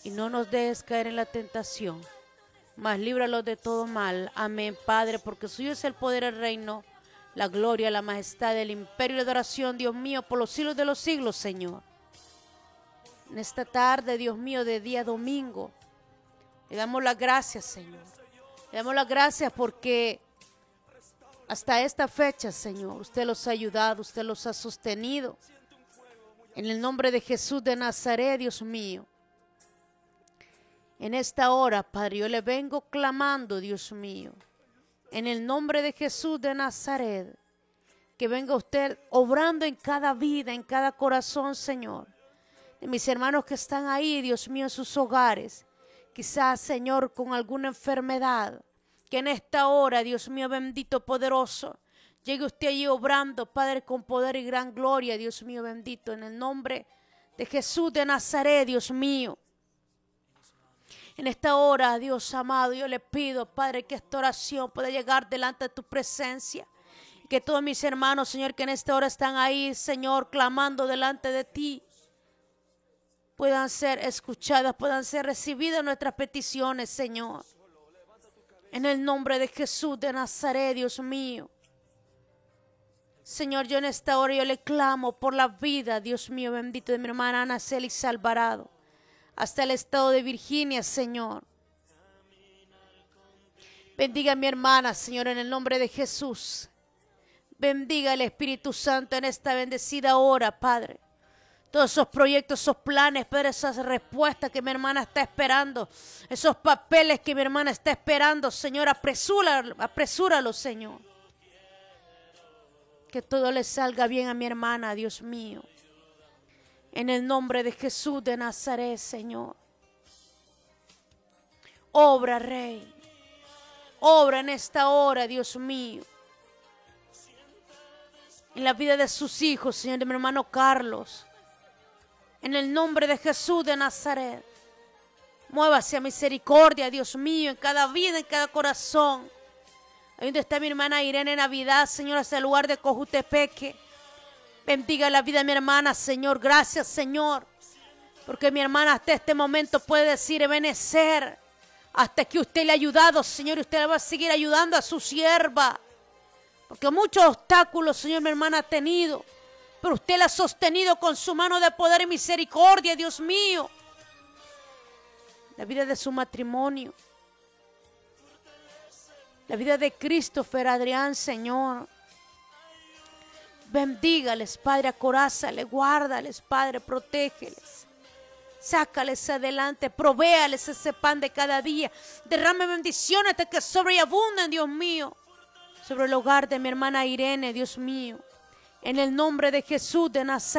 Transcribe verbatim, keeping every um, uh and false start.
y no nos dejes caer en la tentación, mas líbralos de todo mal. Amén, Padre, porque suyo es el poder, el reino, la gloria, la majestad, el imperio y la adoración, Dios mío, por los siglos de los siglos, Señor. En esta tarde, Dios mío, de día domingo, le damos las gracias, Señor. Le damos las gracias porque hasta esta fecha, Señor, usted los ha ayudado, usted los ha sostenido. En el nombre de Jesús de Nazaret, Dios mío. En esta hora, Padre, yo le vengo clamando, Dios mío, en el nombre de Jesús de Nazaret, que venga usted obrando en cada vida, en cada corazón, Señor, de mis hermanos que están ahí, Dios mío, en sus hogares, quizás, Señor, con alguna enfermedad, que en esta hora, Dios mío, bendito, poderoso, llegue usted allí obrando, Padre, con poder y gran gloria, Dios mío, bendito, en el nombre de Jesús de Nazaret, Dios mío. En esta hora, Dios amado, yo le pido, Padre, que esta oración pueda llegar delante de tu presencia. Que todos mis hermanos, Señor, que en esta hora están ahí, Señor, clamando delante de ti, puedan ser escuchadas, puedan ser recibidas nuestras peticiones, Señor. En el nombre de Jesús de Nazaret, Dios mío. Señor, yo en esta hora yo le clamo por la vida, Dios mío, bendito, de mi hermana Ana Celis Alvarado. Hasta el estado de Virginia, Señor. Bendiga a mi hermana, Señor, en el nombre de Jesús. Bendiga el Espíritu Santo en esta bendecida hora, Padre. Todos esos proyectos, esos planes, Padre, esas respuestas que mi hermana está esperando. Esos papeles que mi hermana está esperando, Señor, apresúralo, apresúralo, Señor. Que todo le salga bien a mi hermana, Dios mío. En el nombre de Jesús de Nazaret, Señor. Obra, Rey. Obra en esta hora, Dios mío. En la vida de sus hijos, Señor, de mi hermano Carlos. En el nombre de Jesús de Nazaret. Muévase a misericordia, Dios mío, en cada vida, en cada corazón. Ahí donde está mi hermana Irene Navidad, Señor, hasta el lugar de Cojutepeque. Bendiga la vida de mi hermana, Señor. Gracias, Señor. Porque mi hermana hasta este momento puede decir, ebenecer. Hasta que usted le ha ayudado, Señor. Y usted le va a seguir ayudando a su sierva. Porque muchos obstáculos, Señor, mi hermana ha tenido. Pero usted la ha sostenido con su mano de poder y misericordia, Dios mío. La vida de su matrimonio. La vida de Christopher Adrián, Señor. Bendígales, Padre, acorázales, guárdales, Padre, protégeles. Sácales adelante, provéales ese pan de cada día. Derrame bendiciones hasta que sobre y abunden, Dios mío. Sobre el hogar de mi hermana Irene, Dios mío. En el nombre de Jesús de Nazaret.